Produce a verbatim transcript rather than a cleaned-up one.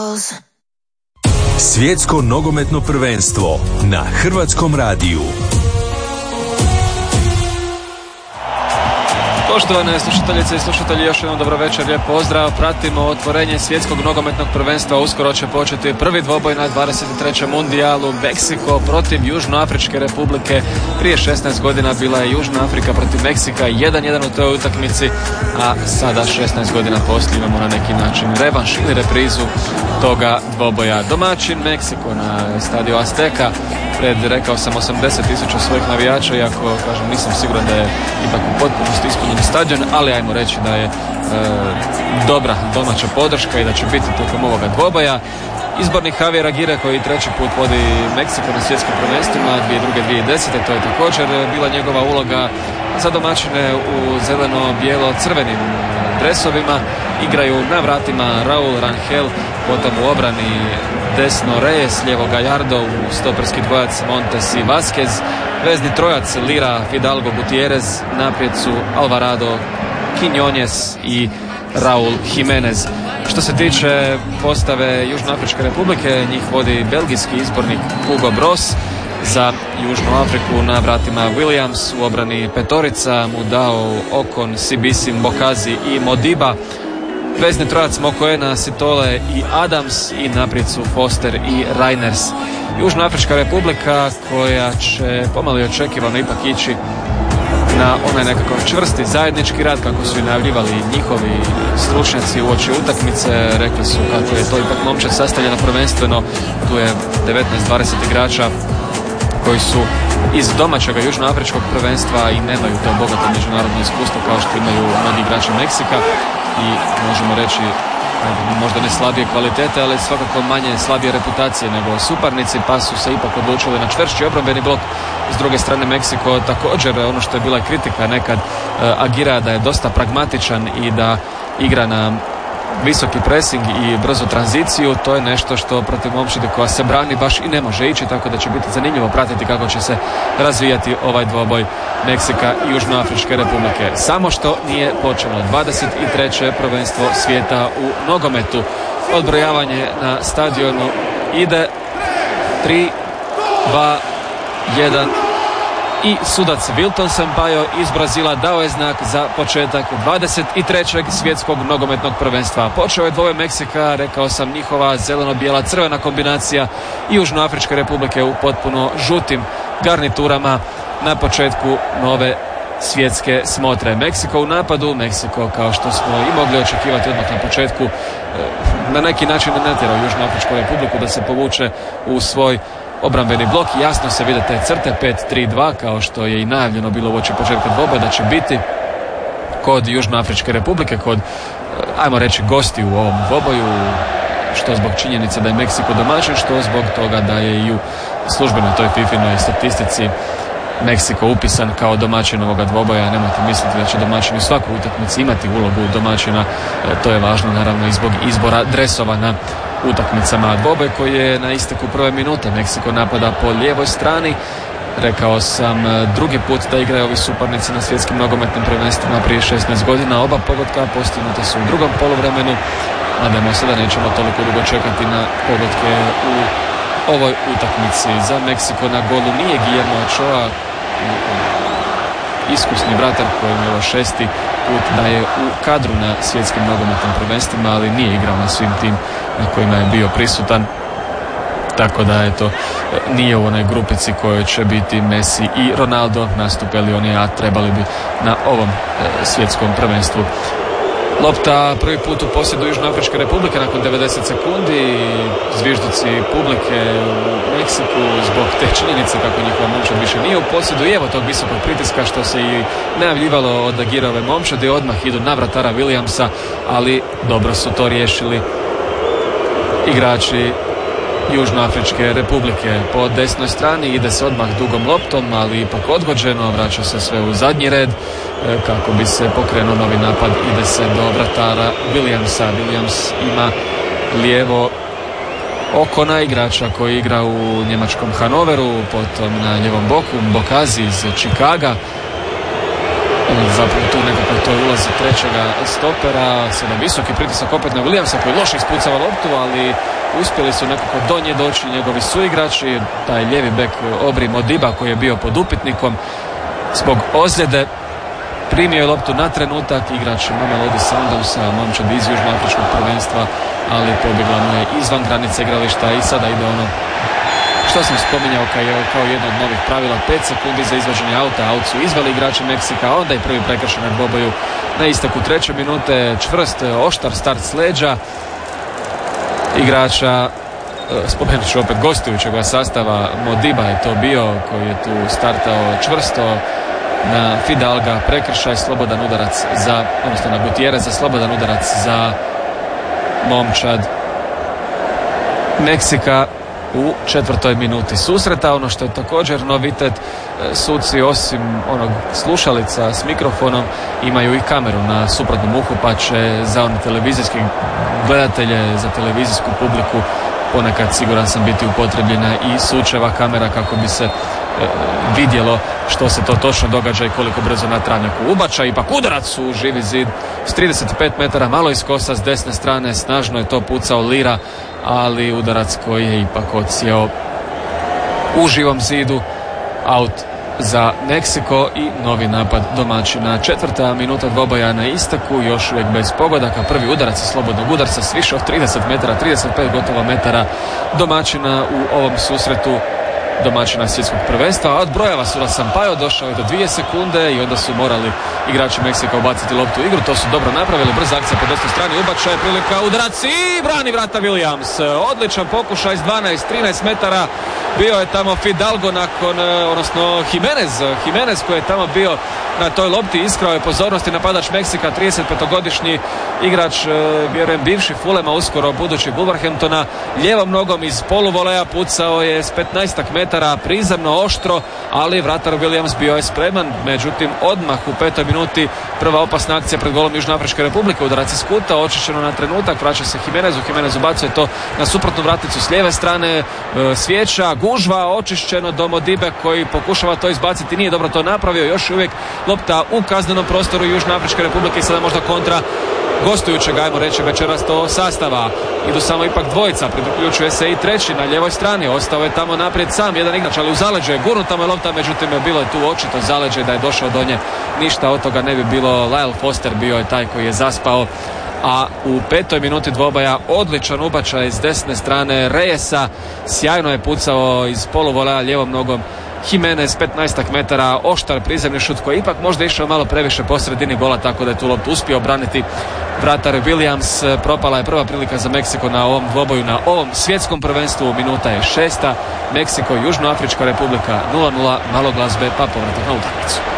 calls. Svjetsko nogometno prvenstvo na Hrvatskom radiju. Poštovane slušateljice i slušatelji, još jednom dobro večer, lijep pozdrav. Pratimo otvorenje svjetskog nogometnog prvenstva. Uskoro će početi prvi dvoboj na dvadeset trećem mundijalu. Meksiko protiv Južnoafričke republike. Prije šesnaest godina bila je Južna Afrika protiv Meksika, jedan jedan u toj utakmici, a sada šesnaest godina poslije imamo na neki način revanš ili reprizu toga dvoboja. Domaćin Meksiko na stadionu Azteka pred, rekao sam, osamdeset tisuća svojih navijača, iako, kažem, nisam siguran da je ipak u potpunosti ispunjen stadion, ali ajmo reći da je e, dobra domaća podrška i da će biti tijekom ovoga dvoboja. Izbornik Javier Aguirre, koji treći put vodi Meksiko na svjetskim prvenstvima dvije tisuće druge. dvije tisuće desete. To je također bila njegova uloga. Za domaćine u zeleno-bijelo-crvenim dresovima igraju na vratima Raul Rangel, potom u obrani desno Reyes, lijevo Gallardo, u stoperski dvojac Montes i Vazquez, vezni trojac Lira, Fidalgo, Gutierrez, naprijed su Alvarado, Quiñones i Raul Jimenez. Što se tiče postave Južnoafričke republike, njih vodi belgijski izbornik Hugo Bross. Za Južnu Afriku na vratima Williams, u obrani petorica Mudao, Okon, Sibisim, Bokazi i Modiba. Vezni trojac Mokoena, Sitole i Adams i naprijed su Foster i Reiners. Južnoafrička republika koja će pomalo i očekivano ipak ići na onaj nekakav čvrsti zajednički rad kako su i najavljivali njihovi stručnjaci uoči utakmice. Rekli su kako je to ipak momčad sastavljeno prvenstveno. Tu je devetnaest dvadeset igrača koji su iz domaćeg južnoafričkog prvenstva i nemaju to bogato međunarodno iskustvo kao što imaju mnogi igrači Meksika i možemo reći možda ne slabije kvalitete, ali svakako manje slabije reputacije nego suparnici, pa su se ipak odlučili na čvršći obrambeni blok. S druge strane Meksiko također, ono što je bila kritika nekad Aguirrea, da je dosta pragmatičan i da igra na visoki pressing i brzu tranziciju. To je nešto što protiv momčadi koja se brani baš i ne može ići, tako da će biti zanimljivo pratiti kako će se razvijati ovaj dvoboj Meksika i Južnoafričke republike. Samo što nije počelo dvadeset treće prvenstvo svijeta u nogometu. Odbrojavanje na stadionu ide. Tri, dva, jedan i sudac Wilton Sampaio iz Brazila dao je znak za početak dvadeset trećeg svjetskog nogometnog prvenstva. Počeo je dvoboj Meksika, rekao sam, njihova zeleno-bijela crvena kombinacija i Južnoafričke republike u potpuno žutim garniturama na početku nove svjetske smotre. Meksiko u napadu, Meksiko, kao što smo i mogli očekivati odmah na početku, na neki način ne natjerao Južnoafričku republiku da se povuče u svoj obrambeni blok. Jasno se vide te crte pet tri dva, kao što je i najavljeno bilo uoči početka dvoboja da će biti kod Južnoafričke republike, kod, ajmo reći, gosti u ovom dvoboju, što zbog činjenice da je Meksiko domaćin, što zbog toga da je i u službenoj toj fifinoj statistici Meksiko upisan kao domaćin ovoga dvoboja. Nemojte misliti da će domaćin u svakoj utakmici imati ulogu domaćina, to je važno naravno i zbog izbora dresova na utakmicama. Dvoboj koji je na isteku prve minute. Meksiko napada po lijevoj strani. Rekao sam drugi put da igraju ovi suparnici na svjetskim nogometnim prvenstvima prije šesnaest godina. Oba pogotka postignuta su u drugom poluvremenu. Nadamo se da nećemo toliko dugo čekati na pogotke u ovoj utakmici. Za Meksiko na golu nije Guillermo Ochoa, iskusni vratar koji je ovo šesti put da je u kadru na svjetskim nogometnim prvenstvima, ali nije igrao na svim tim na kojima je bio prisutan. Tako da eto, nije u onoj grupici kojoj će biti Messi i Ronaldo, nastupili oni, a trebali bi na ovom e, svjetskom prvenstvu. Lopta prvi put u posjedu Južnoafričke republike nakon devedeset sekundi. Zvižduci publike u Meksiku zbog te činjenice kako njihova momčad više nije u posjedu i evo tog visokog pritiska što se i najavljivalo od Aguirreove momčadi. Odmah idu na vratara Williamsa, ali dobro su to riješili igrači Južnoafričke republike. Po desnoj strani ide se odmah dugom loptom, ali ipak odgođeno, vraća se sve u zadnji red kako bi se pokrenuo novi napad. Ide se do vratara Williamsa. Williams ima lijevo Okona, igrača koji igra u njemačkom Hanoveru, potom na ljevom boku Bokazi iz Chicaga. Zapravo tu nekako to ulazi trećega stopera. Sada visoki pritisak opet na Williamsa koji loše ispucava loptu, ali uspjeli su nekako do nje doći njegovi suigrači, taj lijevi bek Obri Modiba koji je bio pod upitnikom zbog ozljede. Primio je loptu na trenutak, igrač Mamelodi Sundownsa, momčad iz južnoafričkog prvenstva, ali pobjegla mu je izvan granice igrališta i sada ide ono što sam spominjao kao, kao jedno od novih pravila, pet sekundi za izvođenje auta. Aut su izveli igrači Meksika, onda i prvi prekršaj na dvoboju na isteku treće minute. Čvrst, oštar start s leđa igrača, spomenut ću opet gostujućega sastava, Modiba je to bio koji je tu startao čvrsto na Fidalga, prekršaj, slobodan udarac za, odnosno na Gutierrez za slobodan udarac za momčad Meksika u četvrtoj minuti susreta. Ono što je također novitet, suci osim onog slušalica s mikrofonom imaju i kameru na suprotnom uhu, pa će za one televizijske gledatelje, za televizijsku publiku ponekad siguran sam biti upotrebljena i sučeva kamera kako bi se e, vidjelo što se to točno događa i koliko brzo na travnjaku ubača. Ipak udarac u živi zid s trideset pet metara, malo iz kosa s desne strane, snažno je to pucao Lira, ali udarac koji je ipak odsjeo u živom zidu. Aut za Meksiko i novi napad domaćina. Četvrta minuta dvoboja na isteku, još uvijek bez pogodaka. Prvi udarac iz slobodnog udarca s više od trideset metara, trideset pet gotovo metara domaćina u ovom susretu domaćina svjetskog prvenstva. A od brojeva Sula Sampaio došao je do dvije sekunde i onda su morali igrači Meksika ubaciti loptu u igru. To su dobro napravili. Brza akcija po desnoj strani, ubačaj, prilika, udarac i brani vrata Williams. Odličan pokušaj s dvanaest trinaest metara. Bio je tamo Fidalgo nakon, odnosno Jimenez, Jimenez koji je tamo bio na toj lopti, iskrao je pozornosti napadač Meksika, tridesetpetogodišnji igrač, vjerujem bivši Fulema, uskoro budući Wolverhamptona, lijevom nogom iz poluvoleja pucao je s petnaest metara, prizemno, oštro, ali vratar Williams bio je spreman. Međutim, odmah u petoj minuti prva opasna akcija pred golom Južnoafričke Republike, udarac iz kuta, očišćeno na trenutak, vraća se Jimenezu, Jimenez ubacuje to na suprotnu vraticu s lijeve strane, svijeća, gužva, očišćeno do Modibe koji pokušava to izbaciti, nije dobro to napravio, još uvijek lopta u kaznenom prostoru Južnoafričke Republike i sada možda kontra gostujućeg, ajmo reći večeras to sastava. Idu samo ipak dvojica, priključuje se i treći na ljevoj strani, ostao je tamo naprijed sam jedan igrač, ali u zaleđe je gurnut tamo je lopta, međutim bilo je tu očito zaleđe da je došao do nje, ništa od toga ne bi bilo. Lyle Foster bio je taj koji je zaspao. A u petoj minuti dvoboja odličan ubačaj s desne strane Reyesa, sjajno je pucao iz poluvoleja lijevom nogom Jimenez, petnaest metara, oštar prizemni šut koji ipak možda išao malo previše po sredini gola, tako da je tu loptu uspio obraniti vratar Williams. Propala je prva prilika za Meksiko na ovom dvoboju, na ovom svjetskom prvenstvu. Minuta je šesta, Meksiko, Južnoafrička Republika nula nula, malo glazbe pa povratak na utakmicu.